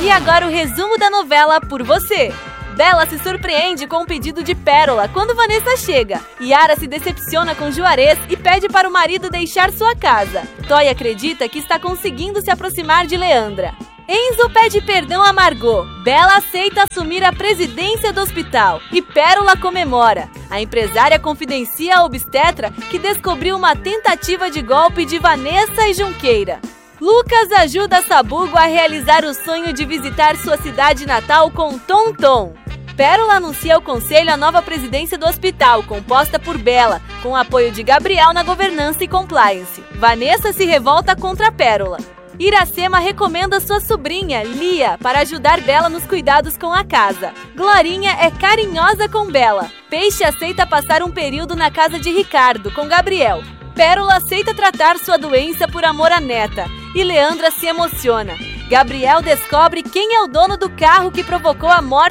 E agora o resumo da novela por você. Bela se surpreende com o pedido de Pérola quando Vanessa chega. Yara se decepciona com Juarez e pede para o marido deixar sua casa. Toy acredita que está conseguindo se aproximar de Leandra. Enzo pede perdão a Margot. Bela aceita assumir a presidência do hospital e Pérola comemora. A empresária confidencia a obstetra que descobriu uma tentativa de golpe de Vanessa e Junqueira. Lucas ajuda Sabugo a realizar o sonho de visitar sua cidade natal com Tom Tom. Pérola anuncia ao conselho a nova presidência do hospital, composta por Bela, com apoio de Gabriel na governança e compliance. Vanessa se revolta contra Pérola. Iracema recomenda sua sobrinha, Lia, para ajudar Bela nos cuidados com a casa. Glorinha é carinhosa com Bela. Peixe aceita passar um período na casa de Ricardo, com Gabriel. Pérola aceita tratar sua doença por amor à neta. E Leandra se emociona. Gabriel descobre quem é o dono do carro que provocou a morte